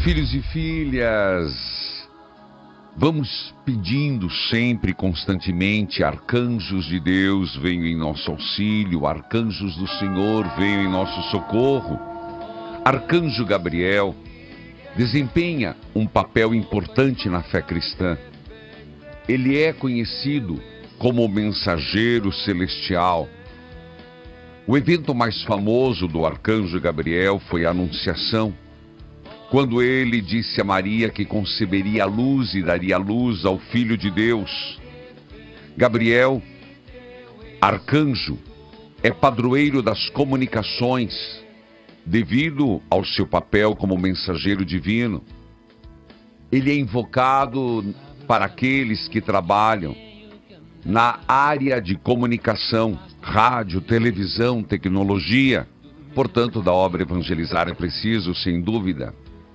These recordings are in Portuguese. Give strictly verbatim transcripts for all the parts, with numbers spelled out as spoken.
Filhos e filhas, vamos pedindo sempre, constantemente, arcanjos de Deus venham em nosso auxílio, arcanjos do Senhor venham em nosso socorro. Arcanjo Gabriel desempenha um papel importante na fé cristã. Ele é conhecido como o mensageiro celestial. O evento mais famoso do arcanjo Gabriel foi a Anunciação, quando ele disse a Maria que conceberia a luz e daria luz ao Filho de Deus. Gabriel, arcanjo, é padroeiro das comunicações, devido ao seu papel como mensageiro divino. Ele é invocado para aqueles que trabalham na área de comunicação, rádio, televisão, tecnologia. Portanto, da obra Evangelizar é Preciso, sem dúvida.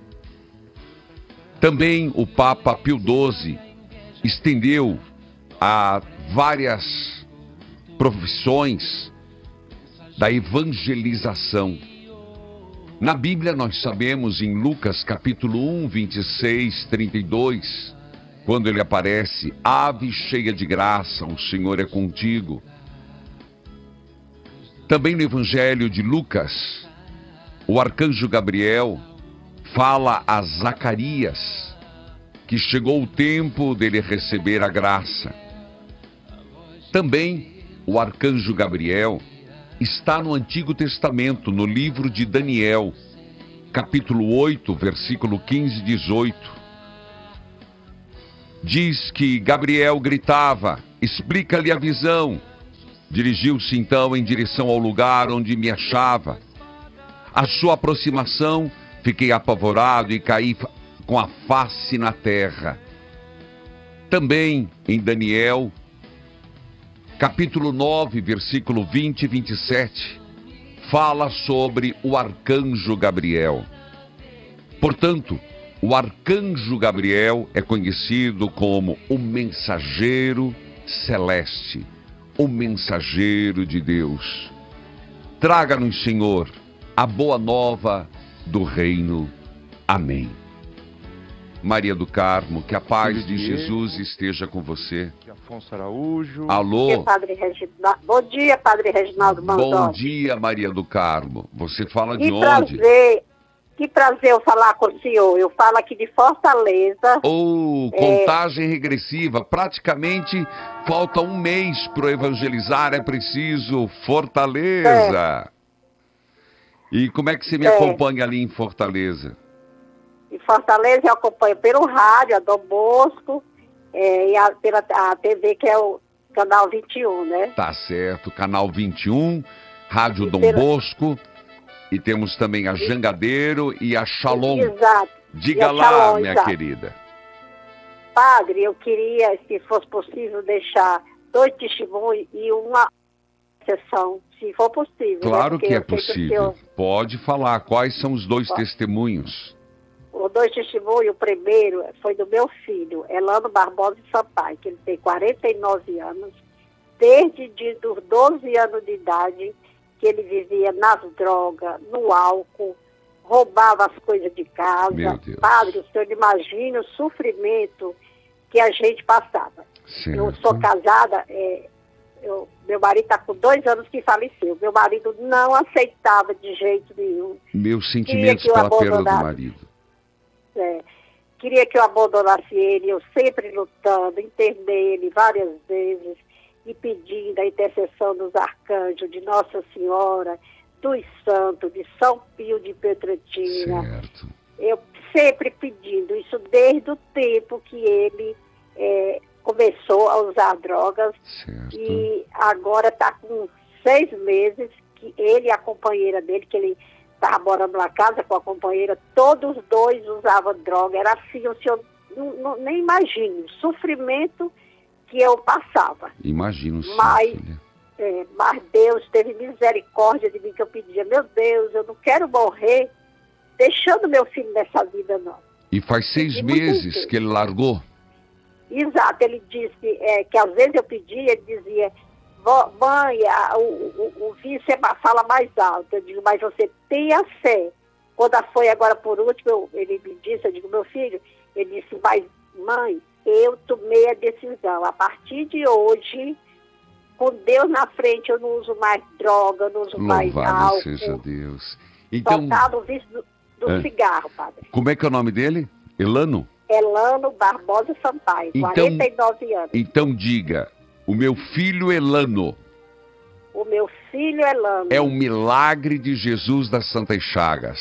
Também o Papa Pio doze estendeu a várias profissões da evangelização. Na Bíblia nós sabemos em Lucas capítulo um, vinte e seis, trinta e dois, quando ele aparece: ave cheia de graça, o Senhor é contigo. Também no Evangelho de Lucas, o arcanjo Gabriel fala a Zacarias que chegou o tempo dele receber a graça. Também o arcanjo Gabriel está no Antigo Testamento, no livro de Daniel, capítulo oito, versículo quinze e dezoito. Diz que Gabriel gritava: explica-lhe a visão. Dirigiu-se então em direção ao lugar onde me achava. À sua aproximação, fiquei apavorado e caí com a face na terra. Também em Daniel, capítulo nove, versículo vinte e vinte e sete, fala sobre o arcanjo Gabriel. Portanto, o arcanjo Gabriel é conhecido como o mensageiro celeste, o mensageiro de Deus. Traga-nos, Senhor, a boa nova do reino. Amém. Maria do Carmo, que a paz de Jesus esteja com você. Afonso Araújo. Alô? Bom dia, Padre Reginaldo. Bom dia, Padre Reginaldo Mandoni. Bom dia, Maria do Carmo. Você fala de que onde? Prazer, que prazer eu falar com o senhor. Eu falo aqui de Fortaleza. Oh, contagem é... regressiva. Praticamente falta um mês para evangelizar. É preciso. Fortaleza. É. E como é que você me é. acompanha ali em Fortaleza? Em Fortaleza eu acompanho pelo rádio, a Dom Bosco, é, e a, pela a T V, que é o Canal vinte e um, né? Tá certo, Canal vinte e um, Rádio e Dom pela... Bosco, e temos também a Jangadeiro e a Shalom. Exato. Diga a lá, Shalom, minha exato. querida. Padre, eu queria, se fosse possível, deixar dois testemunhos e uma sessão, se for possível. Claro né? que é possível. Que eu... Pode falar. Quais são os dois Pode. testemunhos? Os dois testemunhos, o primeiro foi do meu filho, Elano Barbosa Sampaio, que ele tem quarenta e nove anos, desde de, dos doze anos de idade, que ele vivia nas drogas, no álcool, roubava as coisas de casa. Meu Deus. Padre, o senhor imagina o sofrimento que a gente passava. Certo. Eu sou casada, é, eu, meu marido está com dois anos que faleceu. Meu marido não aceitava de jeito nenhum. Meus sentimentos pela perda do marido. É, queria que eu abandonasse ele, eu sempre lutando, internei ele várias vezes e pedindo a intercessão dos arcanjos, de Nossa Senhora, dos santos, de São Pio de Pietrelcina. Certo. Eu sempre pedindo isso desde o tempo que ele é, começou a usar drogas. Certo. E agora está com seis meses que ele e a companheira dele, que ele estava morando na casa com a companheira, todos os dois usavam droga. Era assim, o senhor não, não, nem imagina o sofrimento que eu passava. Imagino, sim, mas, filha. É, mas Deus teve misericórdia de mim, que eu pedia: meu Deus, eu não quero morrer deixando meu filho nessa vida, não. E faz seis e meses que ele largou? Exato, ele disse é, que às vezes eu pedia, ele dizia: mãe, a, o, o, o vício é, fala mais alto. Eu digo: mas você tenha fé, Quando foi agora por último, eu, ele me disse, eu digo, meu filho, ele disse, mas mãe, eu tomei a decisão. A partir de hoje, com Deus na frente, eu não uso mais droga, eu não uso mais Louvado álcool. seja Deus. Então, Só tá no vício do, do é. cigarro, padre. Como é que é o nome dele? Elano? Elano Barbosa Sampaio, Então, quarenta e nove anos. Então diga, o meu filho Elano O meu filho Elano. é o milagre de Jesus das Santas Chagas.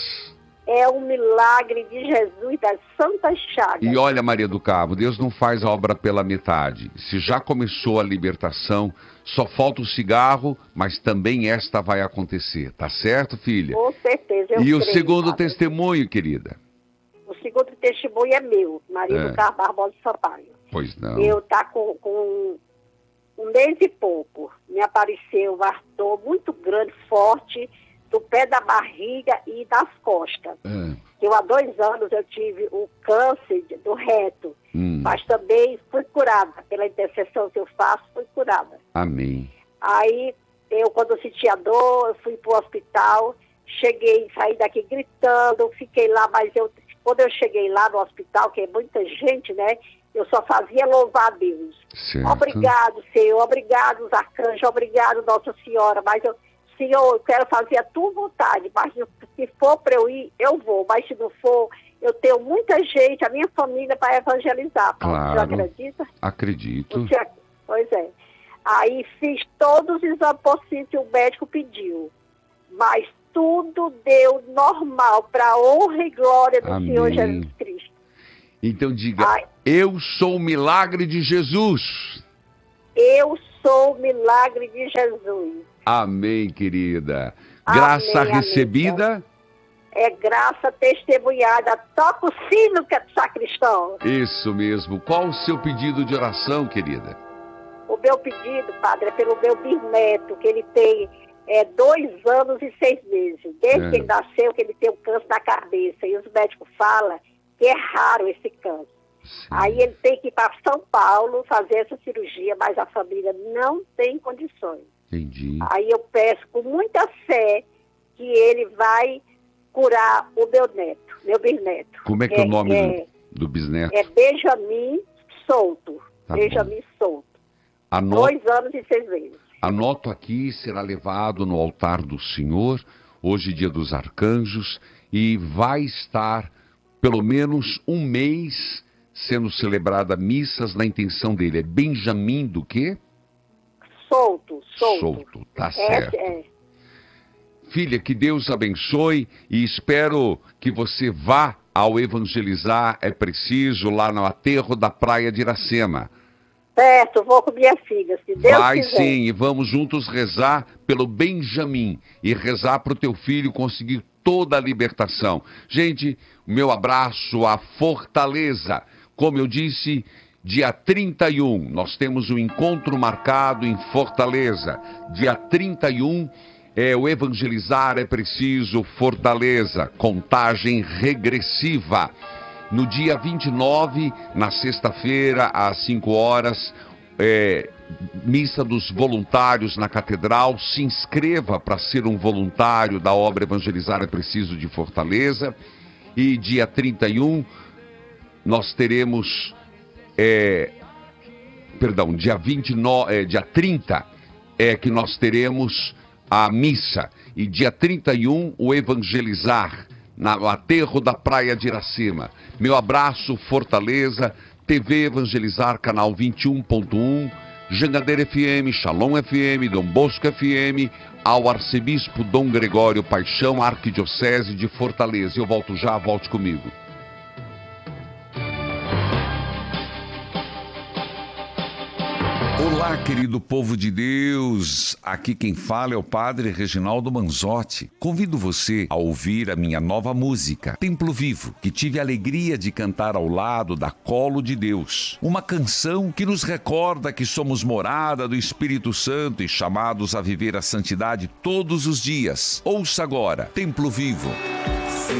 É um milagre de Jesus das Santas Chagas. E olha, Maria do Carmo, Deus não faz a obra pela metade. Se já começou a libertação, só falta o cigarro, mas também esta vai acontecer. Tá certo, filha? Com certeza. Eu e o creio, segundo padre. testemunho, querida? O segundo testemunho é meu, Maria É. do Carmo Barbosa Sampaio. Pois não. Eu tá com, com um mês e pouco. Me apareceu um ardor muito grande, forte, do pé da barriga e das costas. É. Eu, há dois anos, eu tive o câncer de- do reto, Hum. mas também fui curada. Pela intercessão que eu faço, fui curada. Amém. Aí, eu, quando eu senti a dor, eu fui para o hospital, cheguei, saí daqui gritando, fiquei lá, mas eu, quando eu cheguei lá no hospital, que é muita gente, né, eu só fazia louvar a Deus. Certo. Obrigado, Senhor, obrigado, os arcanjos, obrigado, Nossa Senhora, mas eu, Senhor, eu quero fazer a tua vontade, mas se for para eu ir, eu vou, mas se não for, eu tenho muita gente, a minha família, para evangelizar. Claro. Você acredita? Acredito. Você, pois é. Aí fiz todos os exames possíveis que o médico pediu, mas tudo deu normal, para a honra e glória do Amém. Senhor Jesus Cristo. Então diga, Ai. eu sou o milagre de Jesus. Eu sou o milagre de Jesus. Amém, querida. Amém, Graça amém. recebida. É graça testemunhada. Toca o sino, que é sacristão. Isso mesmo. Qual o seu pedido de oração, querida? O meu pedido, padre, é pelo meu bisneto, que ele tem é, dois anos e seis meses. Desde É. que ele nasceu, que ele tem um câncer na cabeça. E os médicos falam que é raro esse câncer. Sim. Aí ele tem que ir para São Paulo fazer essa cirurgia, mas a família não tem condições. Entendi. Aí eu peço com muita fé que ele vai curar o meu neto, meu bisneto. Como é que é o nome é, do, do bisneto? é Benjamin Souto. Tá Benjamin Souto. Anoto, Dois anos e seis meses. anoto aqui, será levado no altar do Senhor, hoje dia dos arcanjos, e vai estar pelo menos um mês sendo celebrada missas na intenção dele. É Benjamin do quê? Solto, solto. Solto, tá É, certo. é. Filha, que Deus abençoe e espero que você vá ao evangelizar, é preciso, lá no aterro da praia de Iracema. Certo, vou com minha filha, se Deus Vai quiser. sim, e vamos juntos rezar pelo Benjamin e rezar para o teu filho conseguir toda a libertação. Gente, o meu abraço, a fortaleza. Como eu disse, dia trinta e um, nós temos um encontro marcado em Fortaleza. Dia trinta e um, é o evangelizar é preciso, Fortaleza, contagem regressiva. No dia vinte e nove, na sexta-feira, às cinco horas, é, missa dos voluntários na Catedral. Se inscreva para ser um voluntário da obra Evangelizar é Preciso de Fortaleza. E dia trinta e um, nós teremos, é, perdão, dia, vinte e nove, é, dia trinta é que nós teremos a missa. E dia trinta e um, o Evangelizar, no aterro da praia de Iracema. Meu abraço, Fortaleza, T V Evangelizar, canal vinte e um ponto um, Jangadeira F M, Shalom F M, Dom Bosco F M, ao arcebispo Dom Gregório Paixão, Arquidiocese de Fortaleza. Eu volto já, volte comigo. Olá, querido povo de Deus, aqui quem fala é o Padre Reginaldo Manzotti. Convido você a ouvir a minha nova música, Templo Vivo, que tive a alegria de cantar ao lado da Colo de Deus. Uma canção que nos recorda que somos morada do Espírito Santo e chamados a viver a santidade todos os dias. Ouça agora, Templo Vivo.